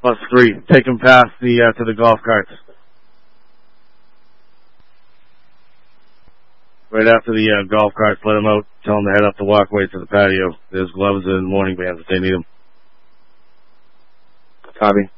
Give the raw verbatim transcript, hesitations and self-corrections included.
Plus three. Take him past the, uh, to the golf carts. Right after the uh, golf carts, let him out. Tell him to head up the walkway to the patio. There's gloves and morning bands if they need them. Copy.